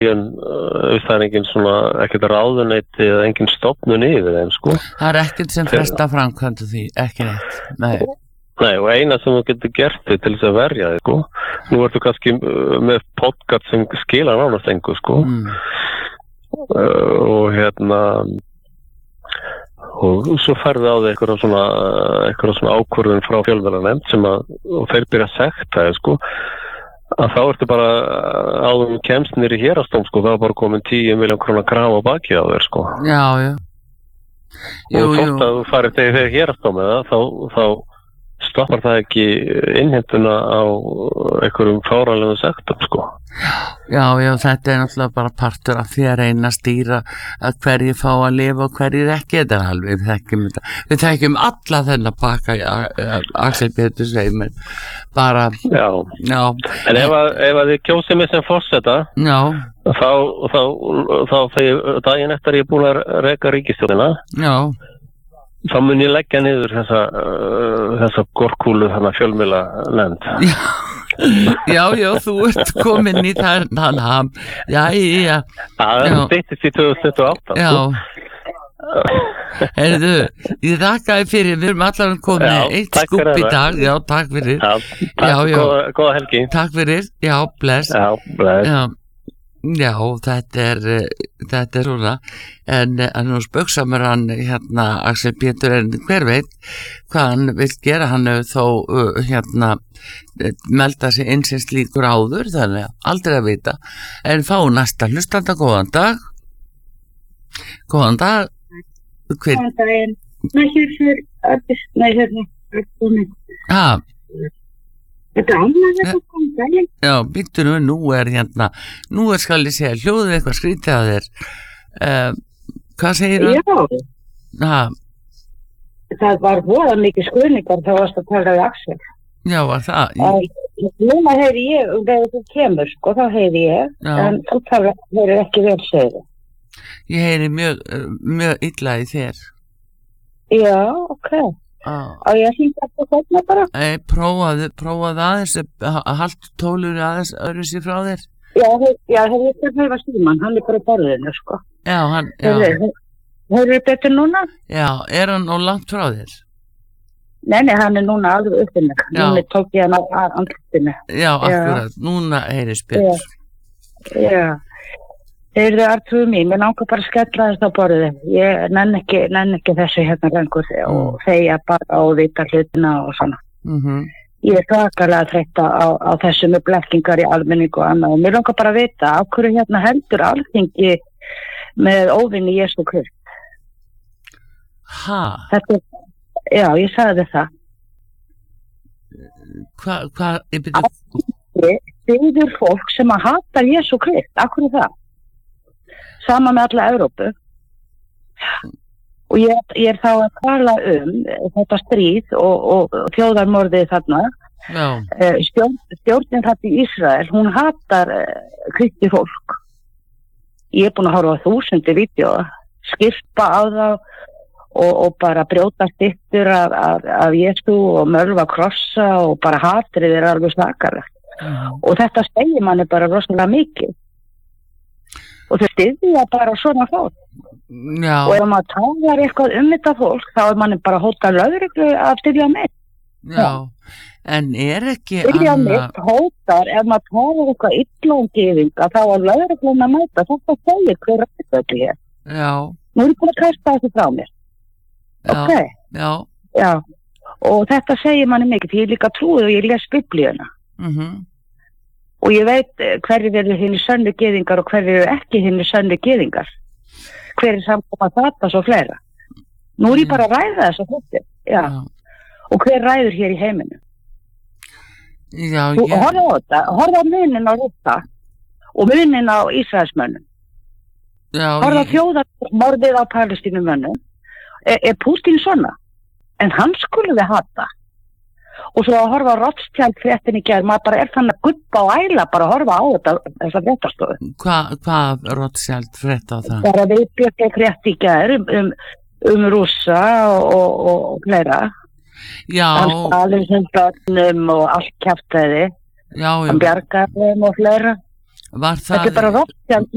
það engin svona, ekkert ráðuneyti eða engin stofnun yfir þeim, sko. Það ekkert sem fresta framkvæmdu því, ekki neitt, nei. Nei, og eina sem þú getur gert þig til þess að verja þig, sko. Nú ertu kannski með podcast sem skilar nánast engu, sko. Og og svo færði á þig eitthvað svona ákvörðun frá fjölmiðlanefnd sem og þeir byrja að sekta þig, sko. Að þá ertu bara áður kemst niður í héraðsdóm, sko, það var bara komin 10 milljón króna kraf á bakið á þér, sko. Já. Og þótt að þú farið þegar héraðsdóm eða, þá stoppar það ekki innheimtuna á einhverjum fáránlegum sektum, sko. Já, þetta náttúrulega bara partur af því að reyna að stýra að hverjir fá að lifa og hverjir ekki, þetta alveg, við þekkjum alla þennan pakka, Axel Pétur Sveimer, bara, já. En ef að þið kjósið mig sem forseta, þá þegar daginn eftir ég er búin að reka ríkisstjórnina, þá mun ég leggja niður þessa gorkúlu fjölmiðla nefnd. Já, þú ert komin í þann ham. Já. Það styttist í 2028. Já. Heyrðu, ég þakkaði fyrir, við erum allar komin eitt skúpp í dag. Já, takk fyrir. Góða helgi. Takk fyrir, já, bless. Já, bless. Já, þetta er svona, en nú spöksamur hann Axel Pétur, en hver veit hvað hann vill gera, hann þó melda sig inn sem slíkur áður, þannig aldrei að vita, en fá næsta hlustanda, góðan dag. Góðan dag. Góðan daginn. Nei, Þetta annað daginn. Já, býttu nú er skal ég segja hljóðið eitthvað skrítið að þér. Hvað segir hann? Já. Það var voða mikið skruðningar þá varst að tala við Axel. Já, var það? Núna heyri ég, þegar þú kemur, sko, þá heyri ég, en þú heyrir ekki vel segið. Ég heyri mjög illa í þér. Já, ok. Á ég að hringja eftir þarna bara? Nei, prófaðu aðeins, haltu tólur aðeins öðru sér frá þér. Já, hefur ég þurft að höfa síman, hann bara borðinu, sko. Já. Hörðu betur núna? Já, hann á langt frá þér? Nei, hann núna alveg uppinni. Núna tók ég hann á andlutinu. Já, akkurat, núna heyrist betur. Já. Þeirðu Artrúð mín, mér langar bara að skella þess á borðið. Ég nenn ekki þessu lengur og þegja bara á vita hlutina og svona. Ég er svakalega þreytt á þessu með blekkingar í almenning og annað. Og mér langar bara að vita á hverju heldur Alþingi með óvinni Jesú Krist. Já, ég sagði það. Hvað? Alþingi styður fólk sem að hatar Jesú Krist. Á hverju það? Sama með alla Evrópu. Og ég er þá að tala þetta stríð og þjóðarmorðið þarna. Stjórnin þarna í Ísrael, hún hatar kristi fólk. Ég er búin að horfa á 1000 vídeóa, skirpa á þá og bara brjóta styttur af Jesú og mölva krossa og bara hatrið er alveg svakalegt. Og þetta segir manni bara rosalega mikið. Og þau styðja bara svona fólk. Já. Og ef maður talar eitthvað þetta fólk, þá er manni bara hótað lögreglu að styðja mitt. Já, en er ekki styðja mitt hótar, ef maður talar eitthvað illóngyðinga, þá er lögreglun að mæta. Þetta segir hver rættu ég. Já. Nú er ég búin að kasta þessu frá mér. Ok? Já. Og þetta segir manni mikið, því ég líka trúið og ég les Biblíuna. Og ég veit hverjir eru hinni sönnu gyðingar og hverjir eru ekki hinni sönnu gyðingar. Hver er samkoma þetta svo fleira. Nú er ég bara að ræða þess að hluti. Já. Og hver ræður hér í heiminu? Já, horfðu á þetta, horfðu á munin á Rúta og munin á Ísraelsmönnum. Horfðu á þjóðarmorðið á Palestínumönnum. Er Pútín svona? En hann skulle við hata. Og svo að horfa á Rothschild fréttin í gær, maður bara er þannig að guppa og æla bara að horfa á þessa fréttastofu. Hvað Rothschild frétt á það? Bara viðbjökk frétt í gær Rússa og fleira. Já. Hann stalir sem börnum og allt kjaftæði. Já. Hann bjargar þeim og fleira. Var það? Þetta er bara Rothschild